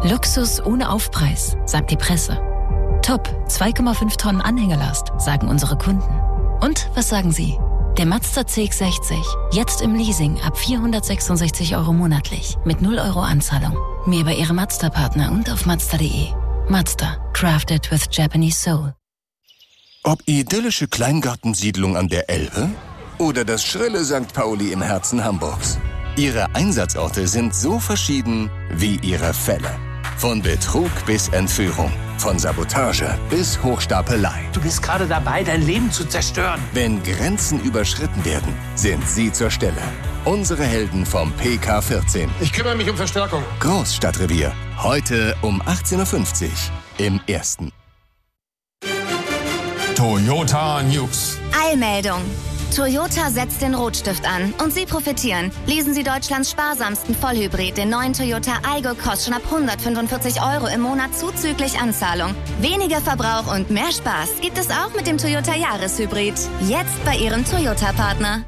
Luxus ohne Aufpreis, sagt die Presse. Top, 2,5 Tonnen Anhängelast, sagen unsere Kunden. Und was sagen Sie? Der Mazda CX-60, jetzt im Leasing ab 466 € monatlich, mit 0 € Anzahlung. Mehr bei Ihrem Mazda-Partner und auf Mazda.de. Mazda, crafted with Japanese soul. Ob idyllische Kleingartensiedlung an der Elbe oder das schrille St. Pauli im Herzen Hamburgs. Ihre Einsatzorte sind so verschieden wie ihre Fälle. Von Betrug bis Entführung, von Sabotage bis Hochstapelei. Du bist gerade dabei, dein Leben zu zerstören. Wenn Grenzen überschritten werden, sind Sie zur Stelle. Unsere Helden vom PK14. Ich kümmere mich um Verstärkung. Großstadtrevier. Heute um 18:50 Uhr im Ersten. Toyota News. Eilmeldung. Toyota setzt den Rotstift an und Sie profitieren. Lesen Sie Deutschlands sparsamsten Vollhybrid, den neuen Toyota Aygo Cross, schon ab 145 € im Monat zuzüglich Anzahlung. Weniger Verbrauch und mehr Spaß gibt es auch mit dem Toyota Jahreshybrid. Jetzt bei Ihrem Toyota-Partner.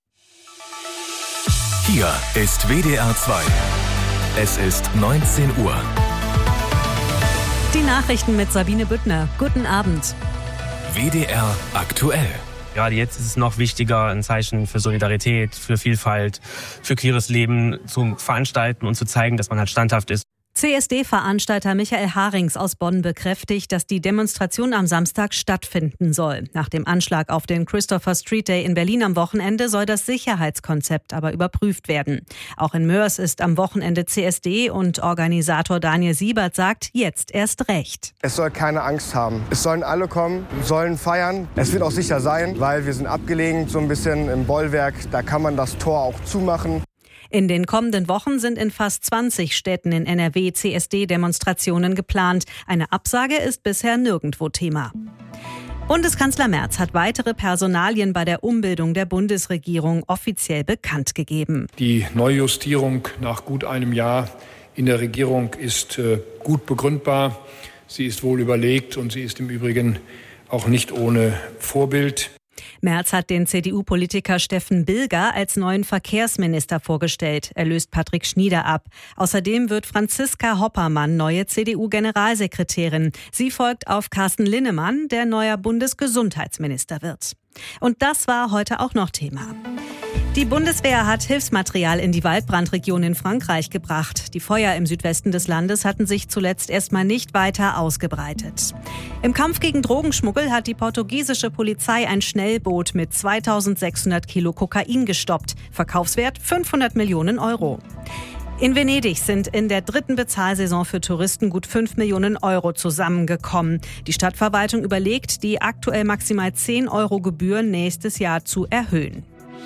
Hier ist WDR 2. Es ist 19 Uhr. Die Nachrichten mit Sabine Büttner. Guten Abend. WDR aktuell. Gerade jetzt ist es noch wichtiger, ein Zeichen für Solidarität, für Vielfalt, für queeres Leben zu veranstalten und zu zeigen, dass man halt standhaft ist. CSD-Veranstalter Michael Harings aus Bonn bekräftigt, dass die Demonstration am Samstag stattfinden soll. Nach dem Anschlag auf den Christopher Street Day in Berlin am Wochenende soll das Sicherheitskonzept aber überprüft werden. Auch in Moers ist am Wochenende CSD und Organisator Daniel Siebert sagt, jetzt erst recht. Es soll keine Angst haben. Es sollen alle kommen, sollen feiern. Es wird auch sicher sein, weil wir sind abgelegen, so ein bisschen im Bollwerk. Da kann man das Tor auch zumachen. In den kommenden Wochen sind in fast 20 Städten in NRW CSD-Demonstrationen geplant. Eine Absage ist bisher nirgendwo Thema. Bundeskanzler Merz hat weitere Personalien bei der Umbildung der Bundesregierung offiziell bekannt gegeben. Die Neujustierung nach gut einem Jahr in der Regierung ist gut begründbar. Sie ist wohl überlegt und sie ist im Übrigen auch nicht ohne Vorbild. Merz hat den CDU-Politiker Steffen Bilger als neuen Verkehrsminister vorgestellt. Er löst Patrick Schnieder ab. Außerdem wird Franziska Hoppermann neue CDU-Generalsekretärin. Sie folgt auf Carsten Linnemann, der neuer Bundesgesundheitsminister wird. Und das war heute auch noch Thema. Die Bundeswehr hat Hilfsmaterial in die Waldbrandregion in Frankreich gebracht. Die Feuer im Südwesten des Landes hatten sich zuletzt erstmal nicht weiter ausgebreitet. Im Kampf gegen Drogenschmuggel hat die portugiesische Polizei ein Schnellboot mit 2600 Kilo Kokain gestoppt. Verkaufswert 500 Millionen €. In Venedig sind in der 3. Bezahlsaison für Touristen gut 5 Millionen € zusammengekommen. Die Stadtverwaltung überlegt, die aktuell maximal 10 € Gebühr nächstes Jahr zu erhöhen.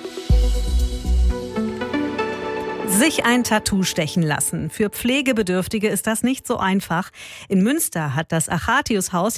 Sich ein Tattoo stechen lassen. Für Pflegebedürftige ist das nicht so einfach. In Münster hat das Achatius-Haus